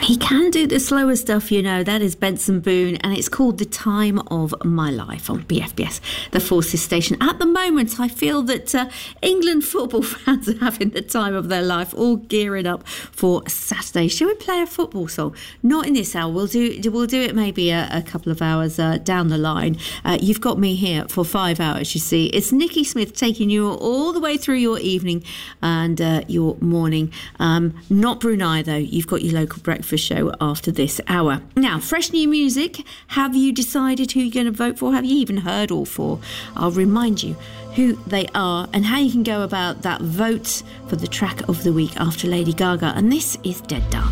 He can do the slower stuff, you know. That is Benson Boone, and it's called The Time of My Life on BFBS, the Forces station. At the moment, I feel that England football fans are having the time of their life, all gearing up for Saturday. Shall we play a football song? Not in this hour. We'll do it maybe a couple of hours down the line. You've got me here for 5 hours, you see. It's Nikki Smith taking you all the way through your evening and your morning. Not Brunei, though. You've got your local breakfast show after this hour. Now, fresh new music. Have you decided who you're going to vote for? Have you even heard all four? I'll remind you who they are and how you can go about that vote for the track of the week after Lady Gaga. And this is Dead Dance.